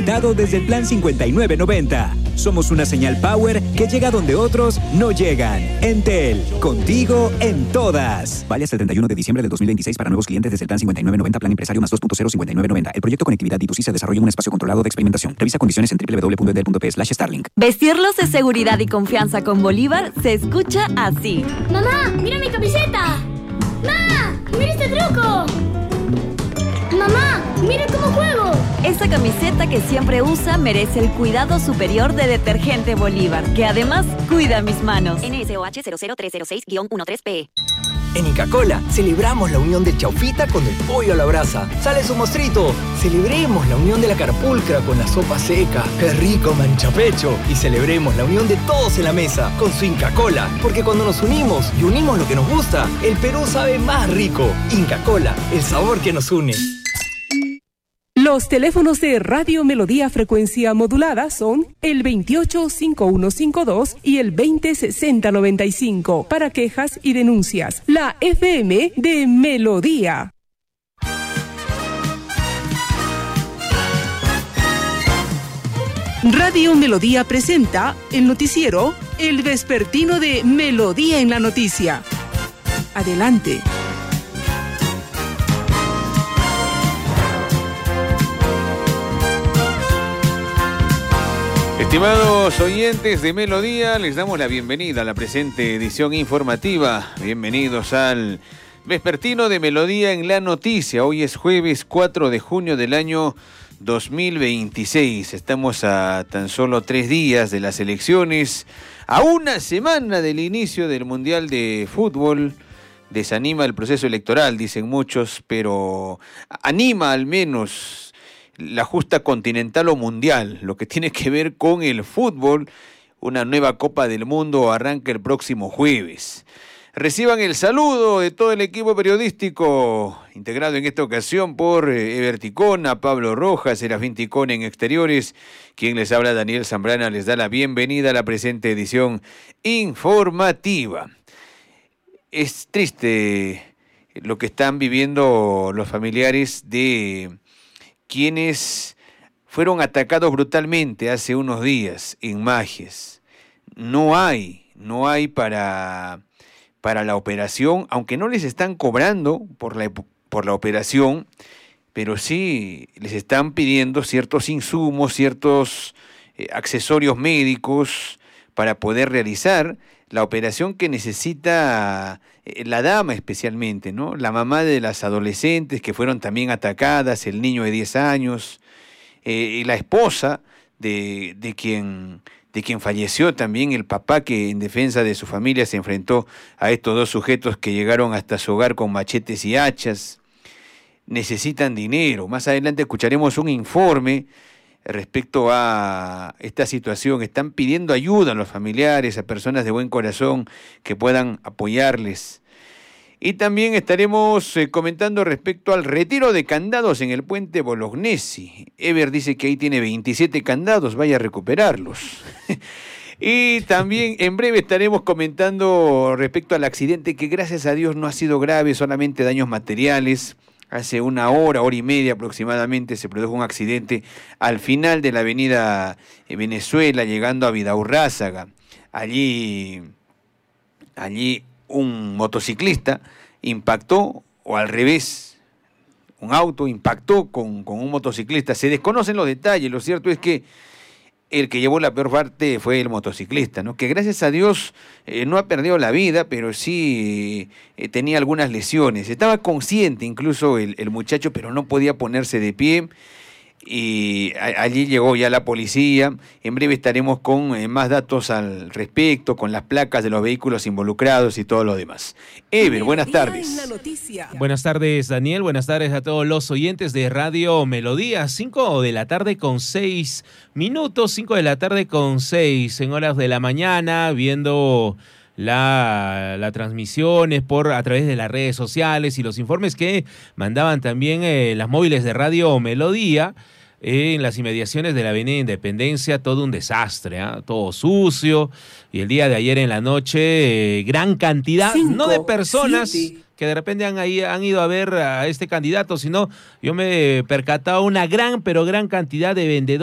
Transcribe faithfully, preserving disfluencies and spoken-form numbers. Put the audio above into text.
ilimitado desde el plan cincuenta y nueve noventa. Somos una señal Power que llega donde otros no llegan. Entel, contigo en todas. Vale hasta el treinta y uno de diciembre del dos mil veintiséis para nuevos clientes desde el plan cincuenta y nueve noventa, plan empresario más dos punto cero cincuenta y nueve noventa. El proyecto Conectividad D dos C se desarrolla en un espacio controlado de experimentación. Revisa condiciones en doble u doble u doble u punto entel punto pe slash starlink. Vestirlos de seguridad y confianza con Bolívar se escucha así. ¡Mamá, mira mi camiseta! ¡Ma! ¡Mira este truco! ¡Mamá, mira cómo juego! Esa camiseta que siempre usa merece el cuidado superior de Detergente Bolívar, que además cuida mis manos. N S O H cero cero tres cero seis guión trece P. En Inca Kola celebramos la unión del chaufita con el pollo a la brasa. ¡Sale su mostrito! Celebremos la unión de la carapulcra con la sopa seca. ¡Qué rico manchapecho! Y celebremos la unión de todos en la mesa con su Inca Kola. Porque cuando nos unimos y unimos lo que nos gusta, el Perú sabe más rico. Inca Kola, el sabor que nos une. Los teléfonos de Radio Melodía frecuencia modulada son el veintiocho cincuenta y uno cincuenta y dos y el veinte sesenta noventa y cinco para quejas y denuncias. La F M de Melodía. Radio Melodía presenta el noticiero El Vespertino de Melodía en la Noticia. Adelante. Estimados oyentes de Melodía, les damos la bienvenida a la presente edición informativa. Bienvenidos al Vespertino de Melodía en la Noticia. Hoy es jueves cuatro de junio del año dos mil veintiséis. Estamos a tan solo tres días de las elecciones, a una semana del inicio del Mundial de Fútbol. Desanima el proceso electoral, dicen muchos, pero anima al menos la justa continental o mundial, lo que tiene que ver con el fútbol. Una nueva Copa del Mundo arranca el próximo jueves. Reciban el saludo de todo el equipo periodístico, integrado en esta ocasión por Ever Ticona, Pablo Rojas, Serafín Ticón en exteriores. Quien les habla, Daniel Zambrana, les da la bienvenida a la presente edición informativa. Es triste lo que están viviendo los familiares de quienes fueron atacados brutalmente hace unos días en Majes. No hay, no hay para, para la operación, aunque no les están cobrando por la, por la operación, pero sí les están pidiendo ciertos insumos, ciertos eh, accesorios médicos para poder realizar la operación que necesita la dama especialmente, ¿no? La mamá de las adolescentes que fueron también atacadas, el niño de diez años, eh, y la esposa de, de, quien, de quien falleció también, el papá que en defensa de su familia se enfrentó a estos dos sujetos que llegaron hasta su hogar con machetes y hachas. Necesitan dinero. Más adelante escucharemos un informe respecto a esta situación. Están pidiendo ayuda a los familiares, a personas de buen corazón que puedan apoyarles. Y también estaremos eh, comentando respecto al retiro de candados en el puente Bolognesi. Ever dice que ahí tiene veintisiete candados, vaya a recuperarlos. Y también en breve estaremos comentando respecto al accidente que gracias a Dios no ha sido grave, solamente daños materiales. Hace una hora, hora y media aproximadamente, se produjo un accidente al final de la avenida Venezuela, llegando a Vidaurrázaga. Allí, allí un motociclista impactó, o al revés, un auto impactó con, con un motociclista. Se desconocen los detalles, lo cierto es que el que llevó la peor parte fue el motociclista, ¿no? Que gracias a Dios eh, no ha perdido la vida, pero sí eh, tenía algunas lesiones. Estaba consciente incluso el, el muchacho, pero no podía ponerse de pie. Y a, allí llegó ya la policía. En breve estaremos con eh, más datos al respecto, con las placas de los vehículos involucrados y todo lo demás. Ever, buenas tardes. Buenas tardes, Daniel. Buenas tardes a todos los oyentes de Radio Melodía. Cinco de la tarde con seis minutos, cinco de la tarde con seis en horas de la mañana, viendo la, la transmisiones por a través de las redes sociales y los informes que mandaban también eh, las móviles de Radio Melodía. En las inmediaciones de la Avenida Independencia, todo un desastre, ¿eh? Todo sucio. Y el día de ayer en la noche, eh, gran cantidad, Cinco, no de personas siete. que de repente han, ahí, han ido a ver a este candidato, sino yo me he percatado una gran, pero gran cantidad de vendedores